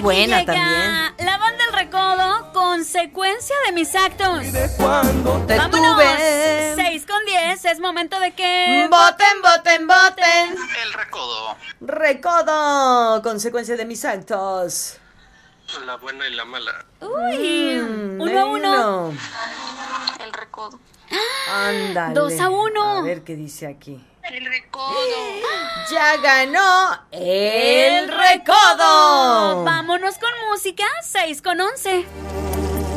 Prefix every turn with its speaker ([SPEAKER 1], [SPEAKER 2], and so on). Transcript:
[SPEAKER 1] buena
[SPEAKER 2] llega
[SPEAKER 1] también.
[SPEAKER 2] La Banda El Recodo, consecuencia de mis actos.
[SPEAKER 1] Te
[SPEAKER 2] Vámonos.
[SPEAKER 1] tuve.
[SPEAKER 2] 6:10, es momento de que...
[SPEAKER 1] Voten, voten, voten.
[SPEAKER 3] El Recodo.
[SPEAKER 1] Recodo, consecuencia de mis actos.
[SPEAKER 3] La buena y la mala.
[SPEAKER 2] Uy, 1-1.
[SPEAKER 4] El Recodo.
[SPEAKER 1] Ándale.
[SPEAKER 2] 2-1.
[SPEAKER 1] A ver qué dice aquí.
[SPEAKER 4] El Recodo.
[SPEAKER 1] Ya ganó el Recodo.
[SPEAKER 2] Vámonos con música, 6:11.